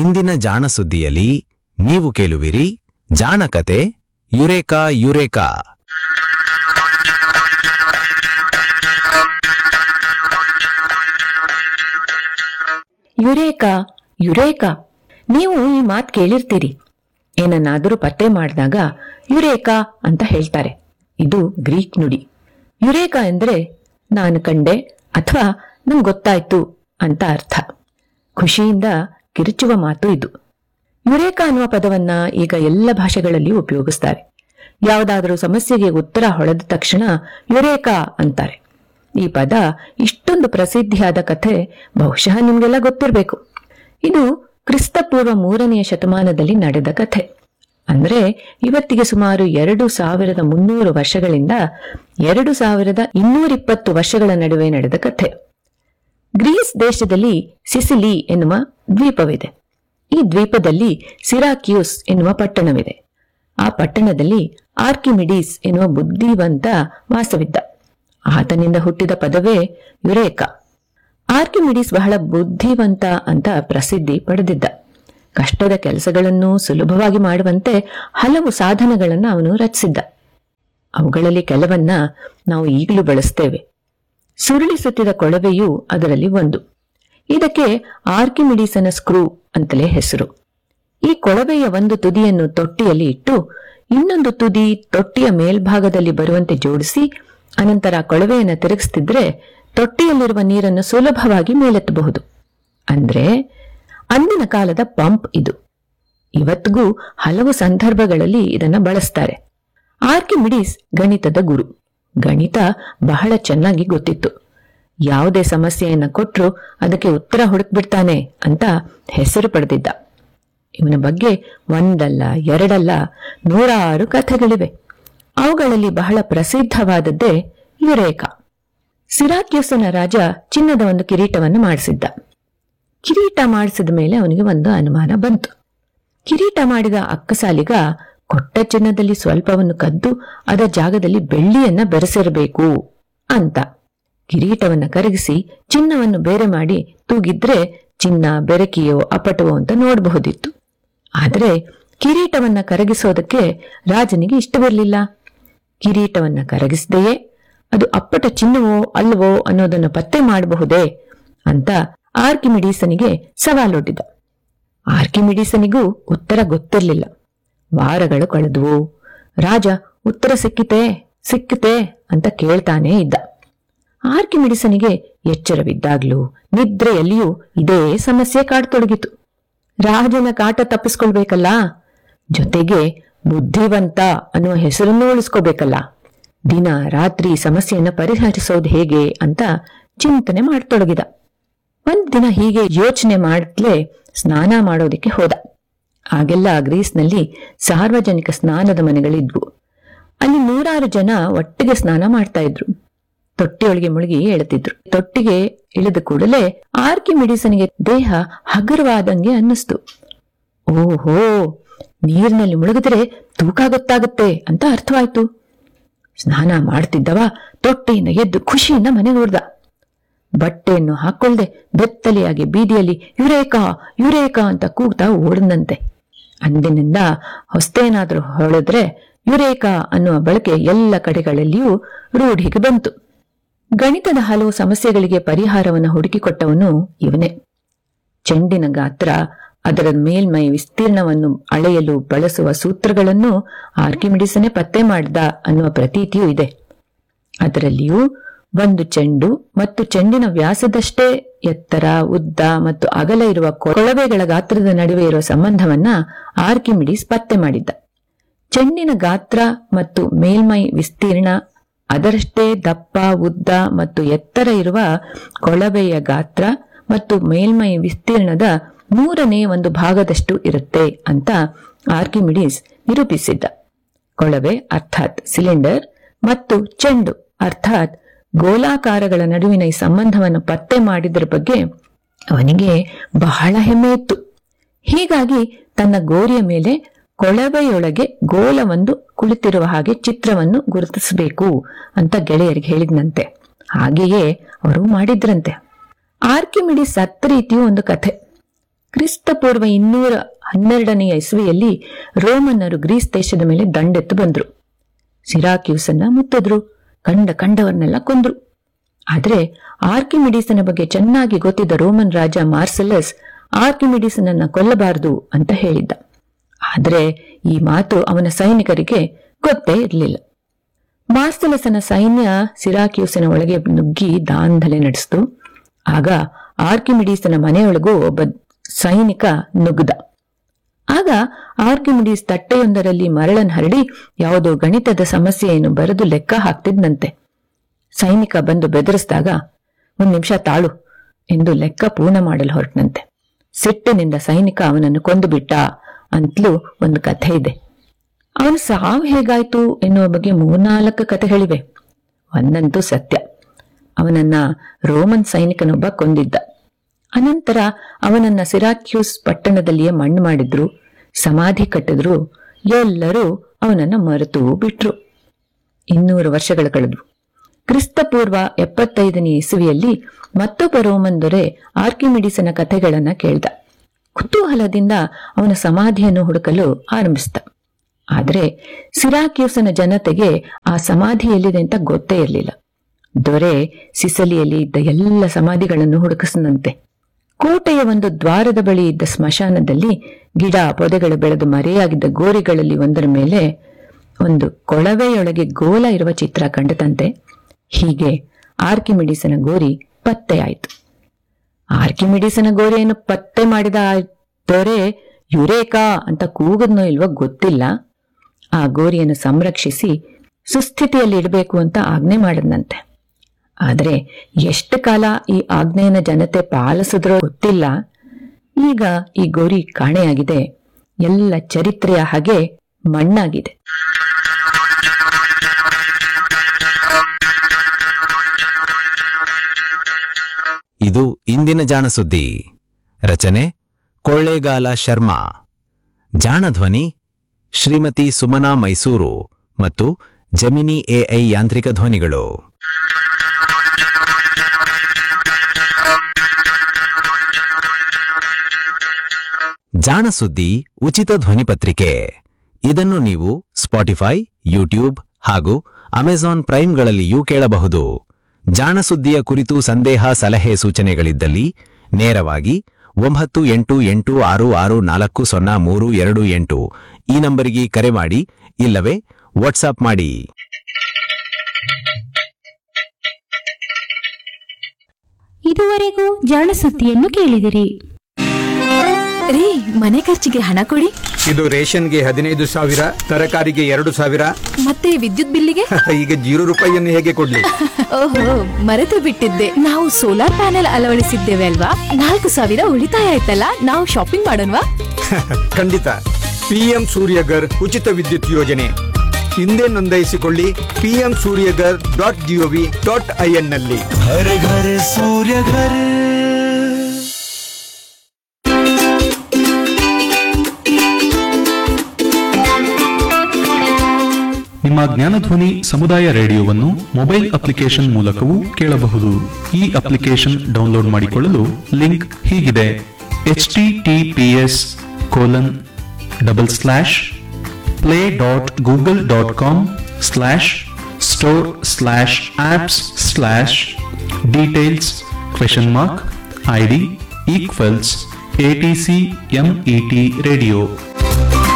ಇಂದಿನ ಜಾಣ ಸುದ್ದಿಯಲ್ಲಿ ನೀವು ಕೇಳುವಿರಿ ಜಾಣ ಕತೆ ಯುರೇಕಾ ಯುರೇಕಾ. ಯುರೇಕಾ ಯುರೇಕಾ, ನೀವು ಈ ಮಾತು ಕೇಳಿರ್ತೀರಿ. ಏನನ್ನಾದರೂ ಪತ್ತೆ ಮಾಡಿದಾಗ ಯುರೇಕಾ ಅಂತ ಹೇಳ್ತಾರೆ. ಇದು ಗ್ರೀಕ್ ನುಡಿ. ಯುರೇಕಾ ಎಂದ್ರೆ ನಾನು ಕಂಡೆ ಅಥವಾ ನಂಗೆ ಗೊತ್ತಾಯ್ತು ಅಂತ ಅರ್ಥ. ಖುಷಿಯಿಂದ ಕಿರುಚುವ ಮಾತು ಇದು. ಯುರೇಕಾ ಅನ್ನುವ ಪದವನ್ನ ಈಗ ಎಲ್ಲ ಭಾಷೆಗಳಲ್ಲಿ ಉಪಯೋಗಿಸ್ತಾರೆ. ಯಾವುದಾದರೂ ಸಮಸ್ಯೆಗೆ ಉತ್ತರ ಹೊಳೆದ ತಕ್ಷಣ ಯುರೇಕಾ ಅಂತಾರೆ. ಈ ಪದ ಇಷ್ಟೊಂದು ಪ್ರಸಿದ್ಧಿಯಾದ ಕಥೆ ಬಹುಶಃ ನಿಮ್ಗೆಲ್ಲ ಗೊತ್ತಿರಬೇಕು. ಇದು ಕ್ರಿಸ್ತಪೂರ್ವ 3ನೇ ಶತಮಾನದಲ್ಲಿ ನಡೆದ ಕಥೆ. ಅಂದ್ರೆ ಇವತ್ತಿಗೆ ಸುಮಾರು 2300 ವರ್ಷಗಳಿಂದ 2220 ವರ್ಷಗಳ ನಡುವೆ ನಡೆದ ಕಥೆ. ಗ್ರೀಸ್ ದೇಶದಲ್ಲಿ ಸಿಸಿಲಿ ಎನ್ನುವ ದ್ವೀಪವಿದೆ. ಈ ದ್ವೀಪದಲ್ಲಿ ಸಿರಾಕ್ಯೂಸ್ ಎನ್ನುವ ಪಟ್ಟಣವಿದೆ. ಆ ಪಟ್ಟಣದಲ್ಲಿ ಆರ್ಕಿಮಿಡೀಸ್ ಎನ್ನುವ ಬುದ್ಧಿವಂತ ವಾಸವಿದ್ದ. ಆತನಿಂದ ಹುಟ್ಟಿದ ಪದವೇ ಯುರೇಕಾ. ಆರ್ಕಿಮಿಡೀಸ್ ಬಹಳ ಬುದ್ಧಿವಂತ ಅಂತ ಪ್ರಸಿದ್ಧಿ ಪಡೆದಿದ್ದ. ಕಷ್ಟದ ಕೆಲಸಗಳನ್ನು ಸುಲಭವಾಗಿ ಮಾಡುವಂತೆ ಹಲವು ಸಾಧನಗಳನ್ನು ಅವನು ರಚಿಸಿದ್ದ. ಅವುಗಳಲ್ಲಿ ಕೆಲವನ್ನ ನಾವು ಈಗಲೂ ಬಳಸ್ತೇವೆ. ಸುರುಳಿಸುತ್ತಿದ್ದ ಕೊಳವೆಯು ಅದರಲ್ಲಿ ಒಂದು. ಇದಕ್ಕೆ ಆರ್ಕಿಮಿಡೀಸನ ಸ್ಕ್ರೂ ಅಂತಲೇ ಹೆಸರು. ಈ ಕೊಳವೆಯ ಒಂದು ತುದಿಯನ್ನು ತೊಟ್ಟಿಯಲ್ಲಿ ಇಟ್ಟು ಇನ್ನೊಂದು ತುದಿ ತೊಟ್ಟಿಯ ಮೇಲ್ಭಾಗದಲ್ಲಿ ಬರುವಂತೆ ಜೋಡಿಸಿ ಅನಂತರ ಕೊಳವೆಯನ್ನು ತಿರುಗಿಸ್ತಿದ್ರೆ ತೊಟ್ಟಿಯಲ್ಲಿರುವ ನೀರನ್ನು ಸುಲಭವಾಗಿ ಮೇಲೆತ್ತಬಹುದು. ಅಂದ್ರೆ ಅಂದಿನ ಕಾಲದ ಪಂಪ್ ಇದು. ಇವತ್ತಿಗೂ ಹಲವು ಸಂದರ್ಭಗಳಲ್ಲಿ ಇದನ್ನ ಬಳಸ್ತಾರೆ. ಆರ್ಕಿಮಿಡೀಸ್ ಗಣಿತದ ಗುರು. ಗಣಿತ ಬಹಳ ಚೆನ್ನಾಗಿ ಗೊತ್ತಿತ್ತು. ಯಾವುದೇ ಸಮಸ್ಯೆಯನ್ನ ಕೊಟ್ಟರು ಅದಕ್ಕೆ ಉತ್ತರ ಹುಡುಕ್ಬಿಡ್ತಾನೆ ಅಂತ ಹೆಸರು ಪಡೆದಿದ್ದ. ಇವನ ಬಗ್ಗೆ ಒಂದಲ್ಲ ಎರಡಲ್ಲ 100 ಕಥೆಗಳಿವೆ. ಅವುಗಳಲ್ಲಿ ಬಹಳ ಪ್ರಸಿದ್ಧವಾದದ್ದೇ ಯುರೇಕಾ. ಸಿರಾಕ್ಯೂಸನ ರಾಜ ಚಿನ್ನದ ಒಂದು ಕಿರೀಟವನ್ನು ಮಾಡಿಸಿದ್ದ. ಕಿರೀಟ ಮಾಡಿಸಿದ ಮೇಲೆ ಅವನಿಗೆ ಒಂದು ಅನುಮಾನ ಬಂತು. ಕಿರೀಟ ಮಾಡಿದ ಅಕ್ಕಸಾಲಿಗ ಕೊಟ್ಟ ಚಿನ್ನದಲ್ಲಿ ಸ್ವಲ್ಪವನ್ನು ಕದ್ದು ಅದರ ಜಾಗದಲ್ಲಿ ಬೆಳ್ಳಿಯನ್ನ ಬೆರೆಸಿರಬೇಕು ಅಂತ. ಕಿರೀಟವನ್ನ ಕರಗಿಸಿ ಚಿನ್ನವನ್ನು ಬೇರೆ ಮಾಡಿ ತೂಗಿದ್ರೆ ಚಿನ್ನ ಬೆರಕಿಯೋ ಅಪಟವೋ ಅಂತ ನೋಡಬಹುದಿತ್ತು. ಆದರೆ ಕಿರೀಟವನ್ನ ಕರಗಿಸೋದಕ್ಕೆ ರಾಜನಿಗೆ ಇಷ್ಟವಿರಲಿಲ್ಲ. ಕಿರೀಟವನ್ನ ಕರಗಿಸದೆಯೇ ಅದು ಅಪ್ಪಟ ಚಿನ್ನವೋ ಅಲ್ವೋ ಅನ್ನೋದನ್ನು ಪತ್ತೆ ಮಾಡಬಹುದೇ ಅಂತ ಆರ್ಕಿಮಿಡೀಸನಿಗೆ ಸವಾಲೊಡ್ಡಿದ. ಆರ್ಕಿಮಿಡೀಸನಿಗೂ ಉತ್ತರ ಗೊತ್ತಿರಲಿಲ್ಲ. ವಾರಗಳು ಕಳೆದವು. ರಾಜ ಉತ್ತರ ಸಿಕ್ಕಿತೆ ಅಂತ ಕೇಳ್ತಾನೇ ಇದ್ದ. ಆರ್ಕಿಮಿಡೀಸನಿಗೆ ಎಚ್ಚರವಿದ್ದಾಗ್ಲೂ ನಿದ್ರೆಯಲ್ಲಿಯೂ ಇದೇ ಸಮಸ್ಯೆ ಕಾಡತೊಡಗಿತು. ರಾಜನ ಕಾಟ ತಪ್ಪಿಸ್ಕೊಳ್ಬೇಕಲ್ಲ, ಜೊತೆಗೆ ಬುದ್ಧಿವಂತ ಅನ್ನುವ ಹೆಸರನ್ನು ಉಳಿಸ್ಕೋಬೇಕಲ್ಲ. ದಿನ ರಾತ್ರಿ ಸಮಸ್ಯೆಯನ್ನ ಪರಿಹರಿಸೋದು ಹೇಗೆ ಅಂತ ಚಿಂತನೆ ಮಾಡತೊಡಗಿದ. ಒಂದ್ ದಿನ ಹೀಗೆ ಯೋಚನೆ ಮಾಡಲೇ ಸ್ನಾನ ಮಾಡೋದಿಕ್ಕೆ ಹೋದ. ಆಗೆಲ್ಲ ಗ್ರೀಸ್ನಲ್ಲಿ ಸಾರ್ವಜನಿಕ ಸ್ನಾನದ ಮನೆಗಳಿದ್ವು. ಅಲ್ಲಿ 100 ಜನ ಒಟ್ಟಿಗೆ ಸ್ನಾನ ಮಾಡ್ತಾ ಇದ್ರು. ತೊಟ್ಟಿಯೊಳಗೆ ಮುಳುಗಿ ಏಳುತ್ತಿದ್ರು. ತೊಟ್ಟಿಗೆ ಇಳಿದ ಕೂಡಲೇ ಆರ್ಕಿಮಿಡೀಸನಿಗೆ ದೇಹ ಹಗುರವಾದಂಗೆ ಅನ್ನಿಸ್ತು. ಓಹೋ, ನೀರಿನಲ್ಲಿ ಮುಳುಗಿದ್ರೆ ತೂಕ ಗೊತ್ತಾಗುತ್ತೆ ಅಂತ ಅರ್ಥವಾಯ್ತು. ಸ್ನಾನ ಮಾಡ್ತಿದ್ದವ ತೊಟ್ಟಿಯಿಂದ ಎದ್ದು ಖುಷಿಯಿಂದ ಮನೆಗೆ ಹೊರದ. ಬಟ್ಟೆಯನ್ನು ಹಾಕೊಳ್ದೆ ಬೆತ್ತಲೆಯಾಗಿ ಬೀದಿಯಲ್ಲಿ ಯುರೇಕಾ ಯುರೇಕಾ ಅಂತ ಕೂಗ್ತಾ ಓಡದಂತೆ. ಅಂದಿನಿಂದ ಹೊಸ್ತೇನಾದ್ರೂ ಹೊಳೆದ್ರೆ ಯುರೇಕಾ ಅನ್ನುವ ಬಳಕೆ ಎಲ್ಲ ಕಡೆಗಳಲ್ಲಿಯೂ ರೂಢಿಗೆ ಬಂತು. ಗಣಿತದ ಹಲವು ಸಮಸ್ಯೆಗಳಿಗೆ ಪರಿಹಾರವನ್ನು ಹುಡುಕಿಕೊಟ್ಟವನು ಇವನೇ. ಚೆಂಡಿನ ಗಾತ್ರ, ಅದರ ಮೇಲ್ಮೈ ವಿಸ್ತೀರ್ಣವನ್ನು ಅಳೆಯಲು ಬಳಸುವ ಸೂತ್ರಗಳನ್ನು ಆರ್ಕಿಮಿಡೀಸನೇ ಪತ್ತೆ ಮಾಡಿದ ಅನ್ನುವ ಪ್ರತೀತಿಯೂ ಇದೆ. ಅದರಲ್ಲಿಯೂ ಒಂದು ಚೆಂಡು ಮತ್ತು ಚೆಂಡಿನ ವ್ಯಾಸದಷ್ಟೇ ಎತ್ತರ, ಉದ್ದ ಮತ್ತು ಅಗಲ ಇರುವ ಕೊಳವೆಗಳ ಗಾತ್ರದ ನಡುವೆ ಇರುವ ಸಂಬಂಧವನ್ನ ಆರ್ಕಿಮಿಡೀಸ್ ಪತ್ತೆ ಮಾಡಿದ್ದ. ಚೆಂಡಿನ ಗಾತ್ರ ಮತ್ತು ಮೇಲ್ಮೈ ವಿಸ್ತೀರ್ಣ, ಅದರಷ್ಟೇ ದಪ್ಪ, ಉದ್ದ ಮತ್ತು ಎತ್ತರ ಇರುವ ಕೊಳವೆಯ ಗಾತ್ರ ಮತ್ತು ಮೇಲ್ಮೈ ವಿಸ್ತೀರ್ಣದ 1/3 ಭಾಗದಷ್ಟು ಇರುತ್ತೆ ಅಂತ ಆರ್ಕಿಮಿಡೀಸ್ ನಿರೂಪಿಸಿದ್ದ. ಕೊಳವೆ ಅರ್ಥಾತ್ ಸಿಲಿಂಡರ್ ಮತ್ತು ಚೆಂಡು ಅರ್ಥಾತ್ ಗೋಲಾಕಾರಗಳ ನಡುವಿನ ಈ ಸಂಬಂಧವನ್ನು ಪತ್ತೆ ಮಾಡಿದ್ರ ಬಗ್ಗೆ ಅವನಿಗೆ ಬಹಳ ಹೆಮ್ಮೆ ಇತ್ತು. ಹೀಗಾಗಿ ತನ್ನ ಗೋರಿಯ ಮೇಲೆ ಕೊಳವೆಯೊಳಗೆ ಗೋಲವೊಂದು ಕುಳಿತಿರುವ ಹಾಗೆ ಚಿತ್ರವನ್ನು ಗುರುತಿಸಬೇಕು ಅಂತ ಗೆಳೆಯರಿಗೆ ಹೇಳಿದ್ನಂತೆ. ಹಾಗೆಯೇ ಅವರು ಮಾಡಿದ್ರಂತೆ. ಆರ್ಕಿಮಿಡೀಸ್ ಸತ್ತ ರೀತಿಯೂ ಒಂದು ಕಥೆ. ಕ್ರಿಸ್ತಪೂರ್ವ 212 ಇಸ್ವಿಯಲ್ಲಿ ರೋಮನ್ನರು ಗ್ರೀಸ್ ದೇಶದ ಮೇಲೆ ದಂಡೆತ್ತು ಬಂದ್ರು. ಸಿರಾಕ್ಯೂಸನ್ನ ಮುತ್ತಿದ್ರು, ಕಂಡವರನ್ನೆಲ್ಲ ಕೊಂದ್ರು. ಆದ್ರೆ ಆರ್ಕಿಮಿಡೀಸನ ಬಗ್ಗೆ ಚೆನ್ನಾಗಿ ಗೊತ್ತಿದ್ದ ರೋಮನ್ ರಾಜ ಮಾರ್ಸೆಲಸ್ ಆರ್ಕಿಮಿಡೀಸನನ್ನ ಕೊಲ್ಲಬಾರದು ಅಂತ ಹೇಳಿದ್ದ. ಆದ್ರೆ ಈ ಮಾತು ಅವನ ಸೈನಿಕರಿಗೆ ಗೊತ್ತೇ ಇರಲಿಲ್ಲ. ಮಾರ್ಸೆಲಸನ ಸೈನ್ಯ ಸಿರಾಕ್ಯೂಸಿನ ಒಳಗೆ ನುಗ್ಗಿ ದಾಂಧಲೆ ನಡೆಸಿತು. ಆಗ ಆರ್ಕಿಮಿಡೀಸನ ಮನೆಯೊಳಗೂ ಒಬ್ಬ ಸೈನಿಕ ನುಗ್ಗದ. ಆಗ ಆರ್ಕಿಮಿಡೀಸ್ ತಟ್ಟೆಯೊಂದರಲ್ಲಿ ಮರಳನ್ನು ಹರಡಿ ಯಾವುದೋ ಗಣಿತದ ಸಮಸ್ಯೆಯನ್ನು ಬರೆದು ಲೆಕ್ಕ ಹಾಕ್ತಿದ್ನಂತೆ. ಸೈನಿಕ ಬಂದು ಬೆದರಿಸಿದಾಗ 1 ನಿಮಿಷ ತಾಳು ಎಂದು ಲೆಕ್ಕ ಪೂರ್ಣ ಮಾಡಲು ಹೊರಟನಂತೆ. ಸಿಟ್ಟಿನಿಂದ ಸೈನಿಕ ಅವನನ್ನು ಕೊಂದು ಬಿಟ್ಟ ಅಂತಲೂ ಒಂದು ಕಥೆ ಇದೆ. ಅವನು ಸಾವು ಹೇಗಾಯ್ತು ಎನ್ನುವ ಬಗ್ಗೆ 3-4 ಕಥೆಗಳಿವೆ. ಒಂದಂತೂ ಸತ್ಯ, ಅವನನ್ನ ರೋಮನ್ ಸೈನಿಕನೊಬ್ಬ ಕೊಂದಿದ್ದ. ಅನಂತರ ಅವನನ್ನ ಸಿರಾಕ್ಯೂಸ್ ಪಟ್ಟಣದಲ್ಲಿಯೇ ಮಣ್ಣು ಮಾಡಿದ್ರು, ಸಮಾಧಿ ಕಟ್ಟಿದ್ರು. ಎಲ್ಲರೂ ಅವನನ್ನ ಮರೆತು ಬಿಟ್ರು. 200 ವರ್ಷಗಳು ಕಳೆದ್ವು. ಕ್ರಿಸ್ತಪೂರ್ವ 75ನೇ ಇಸವಿಯಲ್ಲಿ ಮತ್ತೊಬ್ಬ ರೋಮನ್ ದೊರೆ ಆರ್ಕಿಮಿಡೀಸನ ಕಥೆಗಳನ್ನ ಕೇಳ್ದ. ಕುತೂಹಲದಿಂದ ಅವನ ಸಮಾಧಿಯನ್ನು ಹುಡುಕಲು ಆರಂಭಿಸಿದ. ಆದರೆ ಸಿರಾಕ್ಯೂಸನ ಜನತೆಗೆ ಆ ಸಮಾಧಿ ಎಲ್ಲಿದೆ ಅಂತ ಗೊತ್ತೇ ಇರಲಿಲ್ಲ. ದೊರೆ ಸಿಸಲಿಯಲ್ಲಿ ಇದ್ದ ಎಲ್ಲ ಸಮಾಧಿಗಳನ್ನು ಹುಡುಕಿಸದಂತೆ. ಕೋಟೆಯ ಒಂದು ದ್ವಾರದ ಬಳಿ ಇದ್ದ ಸ್ಮಶಾನದಲ್ಲಿ ಗಿಡ ಪೊದೆಗಳು ಬೆಳೆದು ಮರೆಯಾಗಿದ್ದ ಗೋರಿಗಳಲ್ಲಿ ಒಂದರ ಮೇಲೆ ಒಂದು ಕೊಳವೆಯೊಳಗೆ ಗೋಲ ಇರುವ ಚಿತ್ರ ಕಂಡತಂತೆ. ಹೀಗೆ ಆರ್ಕಿಮಿಡೀಸನ ಗೋರಿ ಪತ್ತೆಯಾಯಿತು. ಆರ್ಕಿಮಿಡೀಸನ ಗೋರಿಯನ್ನು ಪತ್ತೆ ಮಾಡಿದ ದೊರೆ ಯುರೇಕಾ ಅಂತ ಕೂಗದ್ನೋ ಇಲ್ವೋ ಗೊತ್ತಿಲ್ಲ. ಆ ಗೋರಿಯನ್ನು ಸಂರಕ್ಷಿಸಿ ಸುಸ್ಥಿತಿಯಲ್ಲಿ ಇಡಬೇಕು ಅಂತ ಆಜ್ಞೆ ಮಾಡದ್ನಂತೆ. ಆದರೆ ಎಷ್ಟು ಕಾಲ ಈ ಆಜ್ಞೆಯನ್ನ ಜನತೆ ಪಾಲಿಸಿದ್ರೋ ಗೊತ್ತಿಲ್ಲ. ಈಗ ಈ ಗೋರಿ ಕಾಣೆಯಾಗಿದೆ. ಎಲ್ಲ ಚರಿತ್ರೆಯ ಹಾಗೆ ಮಣ್ಣಾಗಿದೆ. ಇದು ಇಂದಿನ ಜಾಣ ಸುದ್ದಿ. ರಚನೆ ಕೊಳ್ಳೇಗಾಲ ಶರ್ಮಾ. ಜಾಣಧ್ವನಿ ಶ್ರೀಮತಿ ಸುಮನಾ ಮೈಸೂರು ಮತ್ತು ಜೆಮಿನಿ ಎಐ ಯಾಂತ್ರಿಕ ಧ್ವನಿಗಳು. ಜಾಣ ಸುದ್ದಿ ಉಚಿತ ಧ್ವನಿ ಪತ್ರಿಕೆ. ಇದನ್ನು ನೀವು ಸ್ಪಾಟಿಫೈ, ಯೂಟ್ಯೂಬ್ ಹಾಗೂ ಅಮೆಜಾನ್ ಪ್ರೈಮ್ಗಳಲ್ಲಿಯೂ ಕೇಳಬಹುದು. ಜಾಣ ಸುದ್ದಿಯ ಕುರಿತು ಸಂದೇಹ, ಸಲಹೆ, ಸೂಚನೆಗಳಿದ್ದಲ್ಲಿ ನೇರವಾಗಿ 9886640328 ಈ ನಂಬರಿಗೆ ಕರೆ ಮಾಡಿ, ಇಲ್ಲವೇ ವಾಟ್ಸಾಪ್ ಮಾಡಿ. ಇದುವರೆಗೂ ಜಾಣ ಸುದ್ದಿಯನ್ನು ಕೇಳಿದಿರಿ. ರೀ, ಮನೆ ಖರ್ಚಿಗೆ ಹಣ ಕೊಡಿ. ಇದು ರೇಷನ್ಗೆ 15,000, ತರಕಾರಿಗೆ 2,000, ಮತ್ತೆ ವಿದ್ಯುತ್ ಬಿಲ್ಲಿಗೆ ಈಗ 0 ರೂಪಾಯಿಯನ್ನು ಹೇಗೆ ಕೊಡ್ಲಿ? ಓಹೋ, ಮರೆತು ಬಿಟ್ಟಿದ್ದೆ. ನಾವು ಸೋಲಾರ್ ಪ್ಯಾನೆಲ್ ಅಳವಡಿಸಿದ್ದೇವೆ ಅಲ್ವಾ, 4,000 ಉಳಿತಾಯ ಆಯ್ತಲ್ಲ. ನಾವು ಶಾಪಿಂಗ್ ಮಾಡೋಣವಾ? ಖಂಡಿತ. PM ಸೂರ್ಯಗರ್ ಉಚಿತ ವಿದ್ಯುತ್ ಯೋಜನೆ ಹಿಂದೆ ನೋಂದಾಯಿಸಿಕೊಳ್ಳಿ. pmsuryagar.gov.in ನಲ್ಲಿ. घर घर सूर्य घर. ನಿಮ್ಮ ಜ್ಞಾನಧ್ವನಿ ಸಮುದಾಯ ರೇಡಿಯೋವನ್ನು ಮೊಬೈಲ್ ಅಪ್ಲಿಕೇಶನ್ ಮೂಲಕವೂ ಕೇಳಬಹುದು. ಈ ಅಪ್ಲಿಕೇಶನ್ ಡೌನ್ಲೋಡ್ ಮಾಡಿಕೊಳ್ಳಲು ಲಿಂಕ್ ಹೀಗಿದೆ: https://play.google.com/store/apps/details ?ID = ATC MET radio.